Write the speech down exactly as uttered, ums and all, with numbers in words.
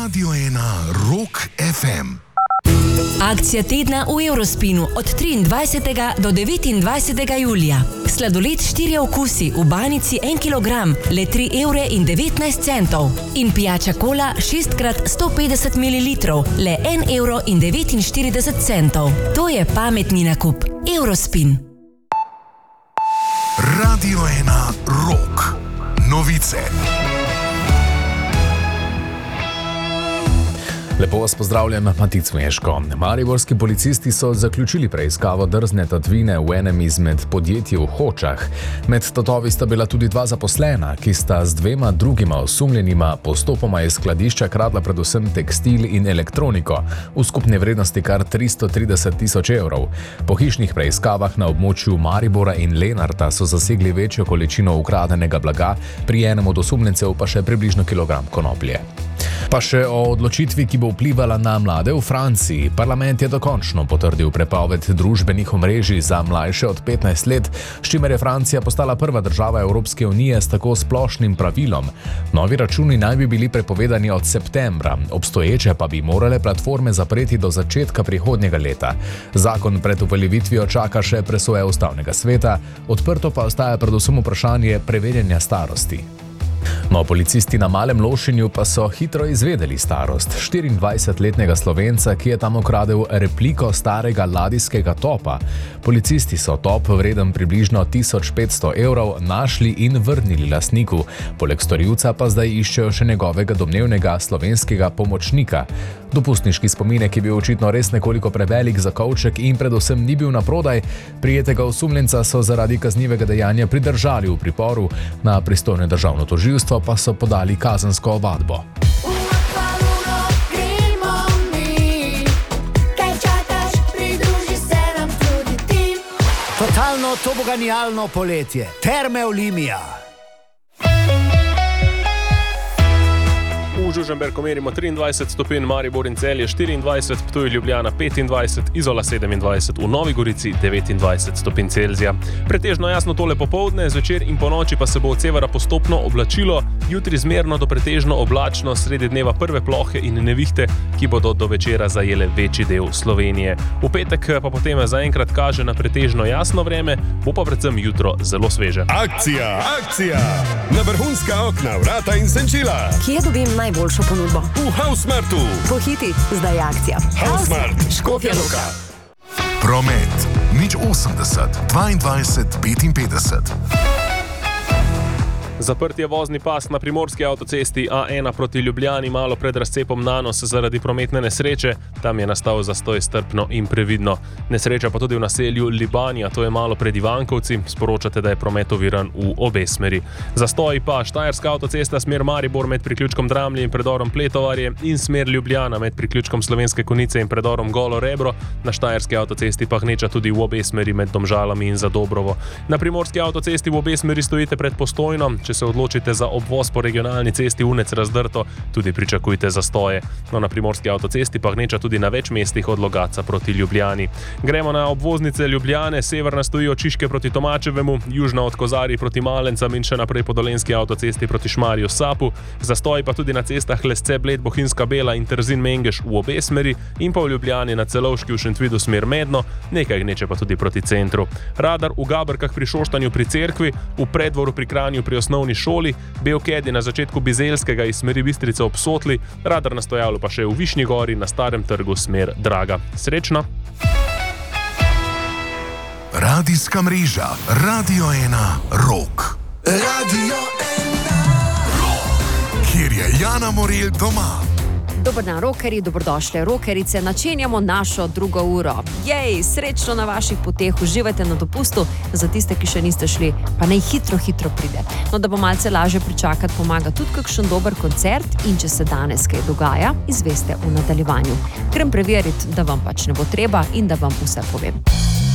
Radio ena Rock ef em. Akcija tedna v Eurospinu od triindvajsetega do devetindvajsetega julija. Sladoled štirje okusi v banici en kilogram, le tri evre in devetnajst centov. In pijača kola šest krat sto petdeset mililitrov, le en evro in devetinštirideset centov. To je pametni nakup. Eurospin. Radio ena Rock. Novice. Lepo vas pozdravljam, Matic Meško. Mariborski policisti so zaključili preiskavo drzne tatvine v enem izmed podjetij v Hočah. Med tatovi sta bila tudi dva zaposlena, ki sta z dvema drugima osumljenima postopoma iz skladišča kradla predvsem tekstil in elektroniko v skupni vrednosti kar tristo trideset tisoč evrov. Po hišnih preiskavah na območju Maribora in Lenarta so zasegli večjo količino ukradenega blaga, pri enem od osumljencev pa še približno kilogram konoplje. Pa še o odločitvi, ki bo vplivala na mlade v Franciji. Parlament je dokončno potrdil prepoved družbenih omrežij za mlajše od petnajst let, s čimer je Francija postala prva država Evropske unije s tako splošnim pravilom. Novi računi naj bi bili prepovedani od septembra, obstoječe pa bi morale platforme zapreti do začetka prihodnjega leta. Zakon pred uveljavitvijo čaka še presoje ustavnega sveta, odprto pa ostaja predvsem vprašanje preverjanja starosti. No, policisti na Malem Lošinju pa so hitro izvedeli starost štiriindvajsetletnega Slovenca, ki je tam ukradel repliko starega ladijskega topa. Policisti so top, vreden približno tisoč petsto evrov, našli in vrnili lastniku. Poleg storilca pa zdaj iščejo še njegovega domnevnega slovenskega pomočnika. Dopustniški spominek je bil očitno res nekoliko prevelik za kovček in predvsem ni bil naprodaj. Prijetega osumljenca so zaradi kaznivega dejanja pridržali v priporu, na pristojno državno tožilstvo pa so podali kazensko ovadbo. Totalno toboganijalno poletje. Terme Olimia. V Žužemberku merimo triindvajset stopinj, Maribor in Celje štiriindvajset, Ptuj, Ljubljana petindvajset, Izola sedemindvajset, v Novi Gorici devetindvajset stopinj Celzija. Pretežno jasno tole popoldne, zvečer in ponoči pa se bo od severa postopno oblačilo, jutri zmerno do pretežno oblačno, sredi dneva prve plohe in nevihte, ki bodo do večera zajele večji del Slovenije. V petek pa potem zaenkrat kaže na pretežno jasno vreme, bo pa predvsem jutro zelo sveže. Akcija, akcija! Na vrhunska okna, vrata in senčila. Kje dobim najboljšo ponudbo? V Hausmartu. Pohiti, zdaj je akcija. Hausmart, Škofja Loka. Promet. nič osemdeset, dvaindvajset, petinpetdeset. Zaprt je vozni pas na primorski avtocesti A ena proti Ljubljani malo pred razcepom Nanos zaradi prometne nesreče. Tam je nastal zastoj, strpno in previdno. Nesreča pa tudi v naselju Libanja, to je malo pred Ivankovci. Sporočate, da je promet oviran v obe smeri. Zastoj pa Štajerska avtocesta smer Maribor med priključkom Dramlje in predorom Pletovarje in smer Ljubljana med priključkom Slovenske Konjice in predorom Golo Rebro. Na Štajerski avtocesti pa gneča tudi v obe smeri med Domžalami in Zadobrovo. Na primorski avtocesti v obe smeri stojite pred Postojno. Če se odločite za obvoz po regionalni cesti Unec Razdrto, tudi pričakujte zastoje. No, na primorski avtocesti pa gneča tudi na več mestih od Logatca proti Ljubljani. Gremo na obvoznice Ljubljane, severna stoji od Šiške proti Tomačevemu, južna od Kozarij proti Malencam in še naprej po dolenjski avtocesti proti Šmarju Sapu. Zastoji pa tudi na cestah Lesce, Bled, Bohinjska Bela in Trzin Mengeš v obe smeri in pa v Ljubljani na Celovški v Šentvidu smer Medno, nekaj gneče pa tudi proti centru. Radar v Gabrkah pri Šoštanju pri Cerkvi, v Predvoru pri Kranju pri osnovni šoli, Belkedi na začetku Bizeljskega iz smeri Bistrice ob Sotli, radar na stojalu pa še v Višnji Gori na Starem trgu smer Draga. Srečno! Radijska mreža Radio ena Rock. Radio ena Rock. Kjer je Jana Morel doma. Dober dan, rokerji, dobrodošle rokerice, načenjamo našo drugo uro. Jej, srečno na vaših poteh, uživajte na dopustu, za tiste, ki še niste šli, pa naj hitro, hitro pride. No, da bo malce lažje pričakati, pomaga tudi kakšen dober koncert in če se danes kaj dogaja, izveste v nadaljevanju. Grem preveriti, da vam pač ne bo treba in da vam vse povem.